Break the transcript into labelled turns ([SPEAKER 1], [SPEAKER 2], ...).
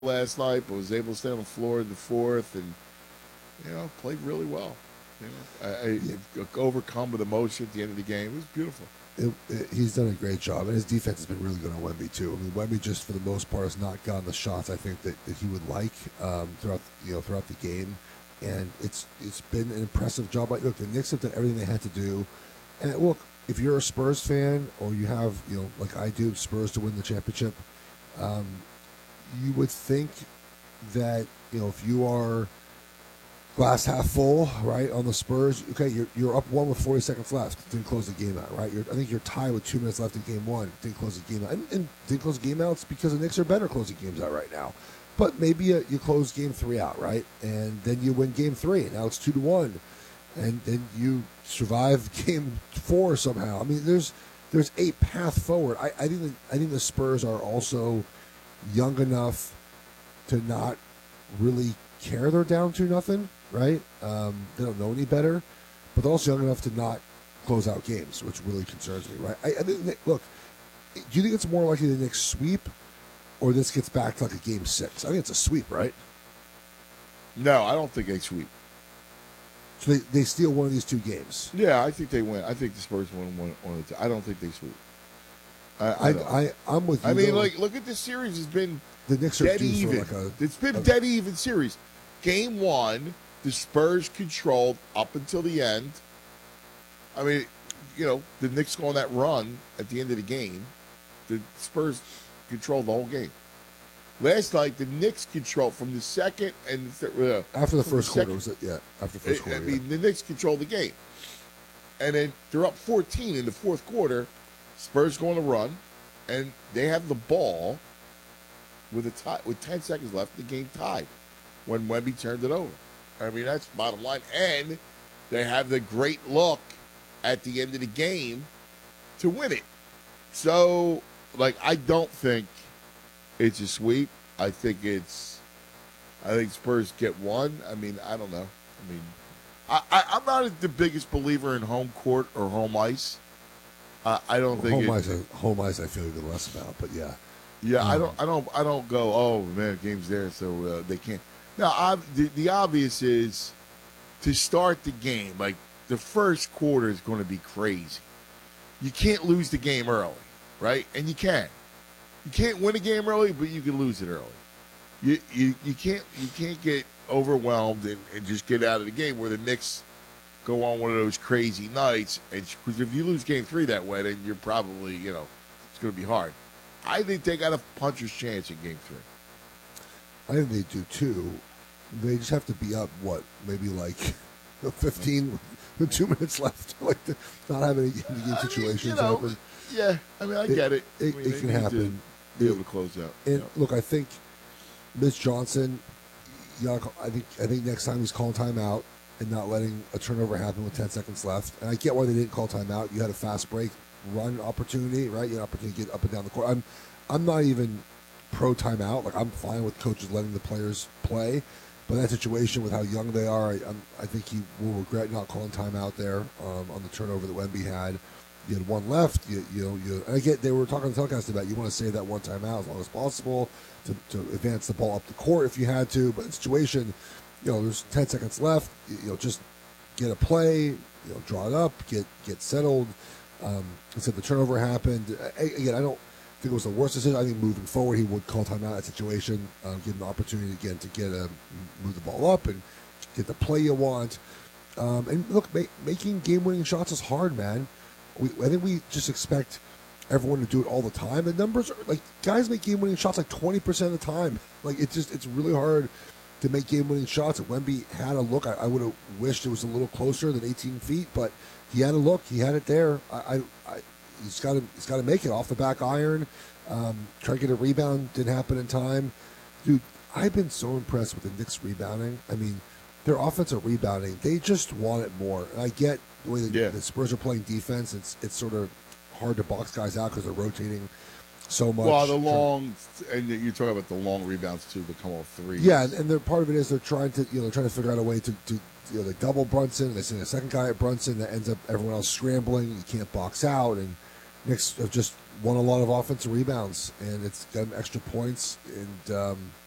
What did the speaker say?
[SPEAKER 1] last night, but was able to stay on the floor in the fourth, and played really well.
[SPEAKER 2] Yeah,
[SPEAKER 1] Overcome with emotion at the end of the game. It was beautiful.
[SPEAKER 2] he's done a great job, and his defense has been really good on Wemby too. I mean, Wemby just for the most part has not gotten the shots I think that he would like throughout the game, and it's been an impressive job. Like, look, the Knicks have done everything they had to do, and look, if you're a Spurs fan or you have like I do Spurs to win the championship, um, you would think that if you are glass half full, right, on the Spurs. Okay, you're up one with 40 seconds left. Didn't close the game out, right? I think you're tied with 2 minutes left in game one. Didn't close the game out. And didn't close the game out. It's because the Knicks are better closing games out right now. But maybe you close game three out, right? And then you win game three. Now it's 2-1. And then you survive game four somehow. I mean, there's a path forward. I think the Spurs are also young enough to not really care they're down 2-0, right? They don't know any better, but they're also young enough to not close out games, which really concerns me, right? I think, look, do you think it's more likely the Knicks sweep, or this gets back to like a game six? I think it's a sweep, right?
[SPEAKER 1] No, I don't think they sweep.
[SPEAKER 2] So they steal one of these two games.
[SPEAKER 1] Yeah, I think they win. I think the Spurs win one of the two. I don't think they sweep.
[SPEAKER 2] I'm with you.
[SPEAKER 1] I mean, like, look at this series. It's been
[SPEAKER 2] the Knicks are
[SPEAKER 1] dead
[SPEAKER 2] due
[SPEAKER 1] even.
[SPEAKER 2] For like
[SPEAKER 1] It's been dead even series. Game one, the Spurs controlled up until the end. I mean, the Knicks go on that run at the end of the game. The Spurs controlled the whole game. Last night, the Knicks controlled from the second and
[SPEAKER 2] after the first quarter. Was it? Yeah, after the first quarter.
[SPEAKER 1] I mean, the Knicks controlled the game, and then they're up 14 in the fourth quarter. Spurs go on a run, and they have the ball with 10 seconds left. The game tied when Wemby turned it over. I mean, that's bottom line. And they have the great look at the end of the game to win it. So, like, I don't think it's a sweep. I think Spurs get one. I mean, I don't know. I mean, I'm not the biggest believer in home court or home ice. I don't think
[SPEAKER 2] home ice. I feel even less about, but yeah.
[SPEAKER 1] Yeah, I don't go. Oh man, game's there, so they can't. Now, the obvious is to start the game. Like, the first quarter is going to be crazy. You can't lose the game early, right? And you can. You can't win a game early, but you can lose it early. You can't get overwhelmed and just get out of the game where the Knicks go on one of those crazy nights. Because if you lose game three that way, then you're probably it's going to be hard. I think they got a puncher's chance in game three.
[SPEAKER 2] I think they do too. They just have to be up, maybe like 15 with 2 minutes left. Like, not have any game situations happen.
[SPEAKER 1] Yeah, I mean, I get it.
[SPEAKER 2] It can happen.
[SPEAKER 1] Be able to close out.
[SPEAKER 2] And look, I think Mitch Johnson, I think next time he's calling timeout and not letting a turnover happen with 10 seconds left. And I get why they didn't call timeout. You had a fast break run opportunity, right? You had an opportunity to get up and down the court. I'm not even pro timeout. Like, I'm fine with coaches letting the players play, but that situation with how young they are, I think he will regret not calling timeout there on the turnover that Wemby had. You had one left. And I get they were talking on the telecast about you want to save that one timeout as long as possible to advance the ball up the court if you had to. But in the situation, there's 10 seconds left. Just get a play. Draw it up. Get settled. Said the turnover happened. Again, I don't think it was the worst decision. I think moving forward, he would call timeout in that situation, give him an opportunity again to move the ball up and get the play you want. And look, making game-winning shots is hard, man. I think we just expect everyone to do it all the time. The numbers are like guys make game-winning shots like 20% of the time. Like, it's really hard to make game-winning shots. If Wemby had a look, I would have wished it was a little closer than 18 feet, but he had a look. He had it there. He's got to make it off the back iron. Try to get a rebound. Didn't happen in time. Dude, I've been so impressed with the Knicks rebounding. I mean, their offensive rebounding, they just want it more. And I get the way the Spurs are playing defense. It's sort of hard to box guys out because they're rotating so much.
[SPEAKER 1] Well, and you're talking about the long rebounds too, that come off threes.
[SPEAKER 2] Yeah, and part of it is they're trying to figure out a way to they double Brunson. They send a second guy at Brunson that ends up everyone else scrambling. You can't box out, and Knicks have just won a lot of offensive rebounds, and it's got them extra points. And